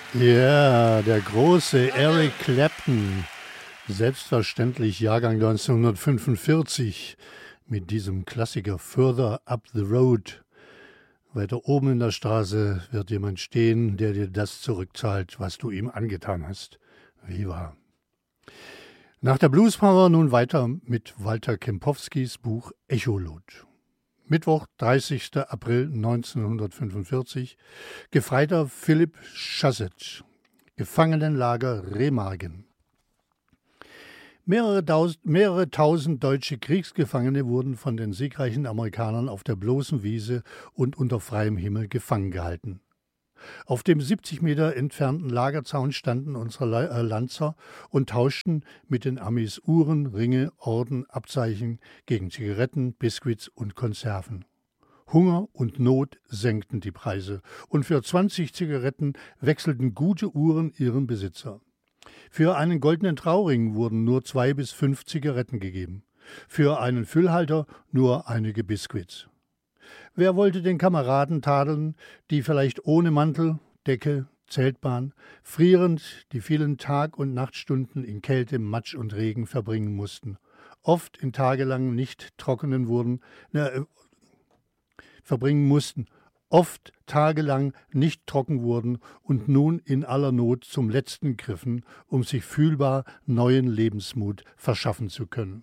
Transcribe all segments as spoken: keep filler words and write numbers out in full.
Ja, der große Eric Clapton, selbstverständlich Jahrgang neunzehnhundertfünfundvierzig, mit diesem Klassiker Further Up the Road. Weiter oben in der Straße wird jemand stehen, der dir das zurückzahlt, was du ihm angetan hast. Viva. Nach der Bluespower nun weiter mit Walter Kempowskis Buch Echolot. Mittwoch, dreißigster April neunzehnhundertfünfundvierzig, Gefreiter Philipp Chassett, Gefangenenlager Remagen. Mehrere tausend, mehrere tausend deutsche Kriegsgefangene wurden von den siegreichen Amerikanern auf der bloßen Wiese und unter freiem Himmel gefangen gehalten. Auf dem siebzig Meter entfernten Lagerzaun standen unsere Lanzer und tauschten mit den Amis Uhren, Ringe, Orden, Abzeichen gegen Zigaretten, Biskuits und Konserven. Hunger und Not senkten die Preise und für zwanzig Zigaretten wechselten gute Uhren ihren Besitzer. Für einen goldenen Trauring wurden nur zwei bis fünf Zigaretten gegeben, für einen Füllhalter nur einige Biskuits. Wer wollte den Kameraden tadeln, die vielleicht ohne Mantel, Decke, Zeltbahn, frierend die vielen Tag- und Nachtstunden in Kälte, Matsch und Regen verbringen mussten, oft in tagelang nicht trockenen wurden, äh, verbringen mussten, oft tagelang nicht trocken wurden und nun in aller Not zum Letzten griffen, um sich fühlbar neuen Lebensmut verschaffen zu können.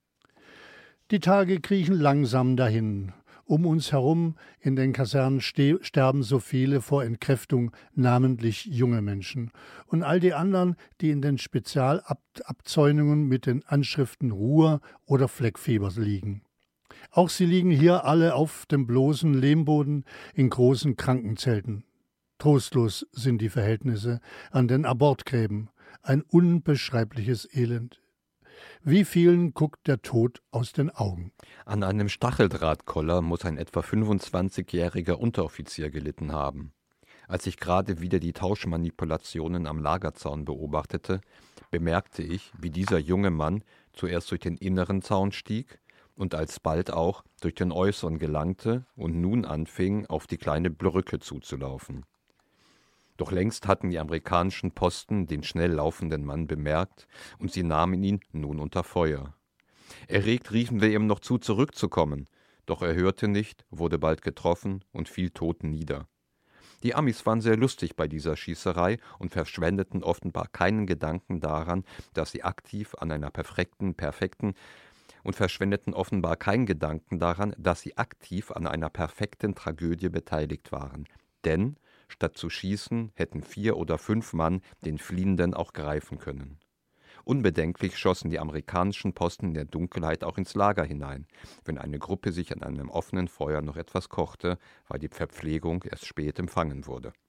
Die Tage kriechen langsam dahin. Um uns herum in den Kasernen ste- sterben so viele vor Entkräftung, namentlich junge Menschen. Und all die anderen, die in den Spezialabzäunungen mit den Anschriften Ruhr oder Fleckfieber liegen. Auch sie liegen hier alle auf dem bloßen Lehmboden in großen Krankenzelten. Trostlos sind die Verhältnisse an den Abortgräben. Ein unbeschreibliches Elend. Wie vielen guckt der Tod aus den Augen? An einem Stacheldrahtkoller muss ein etwa fünfundzwanzigjähriger Unteroffizier gelitten haben. Als ich gerade wieder die Tauschmanipulationen am Lagerzaun beobachtete, bemerkte ich, wie dieser junge Mann zuerst durch den inneren Zaun stieg und alsbald auch durch den äußeren gelangte und nun anfing, auf die kleine Brücke zuzulaufen. Doch längst hatten die amerikanischen Posten den schnell laufenden Mann bemerkt und sie nahmen ihn nun unter Feuer. Erregt riefen wir ihm noch zu, zurückzukommen, doch er hörte nicht, wurde bald getroffen und fiel tot nieder. Die Amis waren sehr lustig bei dieser Schießerei und verschwendeten offenbar keinen Gedanken daran, dass sie aktiv an einer perfekten, perfekten und verschwendeten offenbar keinen Gedanken daran, dass sie aktiv an einer perfekten Tragödie beteiligt waren. Denn statt zu schießen, hätten vier oder fünf Mann den Fliehenden auch greifen können. Unbedenklich schossen die amerikanischen Posten in der Dunkelheit auch ins Lager hinein. Wenn eine Gruppe sich an einem offenen Feuer noch etwas kochte, weil die Verpflegung erst spät empfangen wurde.